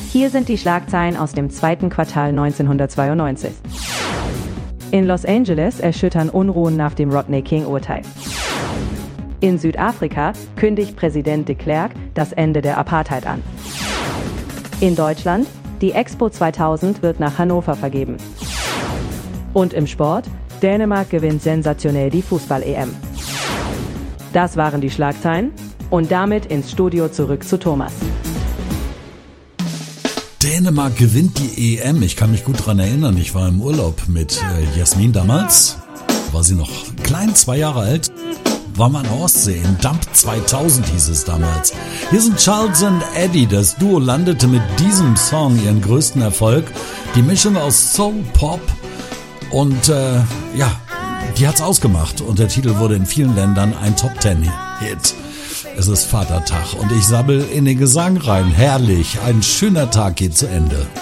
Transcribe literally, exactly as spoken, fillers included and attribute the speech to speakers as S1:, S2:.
S1: Hier sind die Schlagzeilen aus dem zweiten Quartal neunzehnhundertzweiundneunzig. In Los Angeles erschüttern Unruhen nach dem Rodney King-Urteil. In Südafrika kündigt Präsident de Klerk das Ende der Apartheid an. In Deutschland, die Expo zweitausend wird nach Hannover vergeben. Und im Sport, Dänemark gewinnt sensationell die Fußball-E M. Das waren die Schlagzeilen und damit ins Studio zurück zu Thomas.
S2: Dänemark gewinnt die E M. Ich kann mich gut daran erinnern, ich war im Urlaub mit äh, Jasmin damals. War sie noch klein, zwei Jahre alt. War mal in der Ostsee, in Dump zweitausend hieß es damals. Hier sind Charles und Eddie. Das Duo landete mit diesem Song ihren größten Erfolg. Die Mischung aus Soul, Pop und äh, ja, die hat's ausgemacht. Und der Titel wurde in vielen Ländern ein Top-Ten-Hit. Es ist Vatertag und ich sabbel in den Gesang rein. Herrlich, ein schöner Tag geht zu Ende.